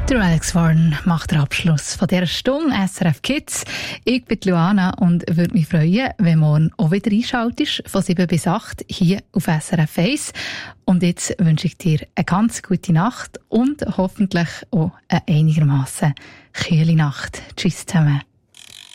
Der Alex Warren macht den Abschluss von dieser Stunde SRF Kids. Ich bin Luana und würde mich freuen, wenn morgen auch wieder einschaltest, von 7 bis 8 hier auf SRF 1. Und jetzt wünsche ich dir eine ganz gute Nacht und hoffentlich auch eine einigermassen kühle Nacht. Tschüss zusammen.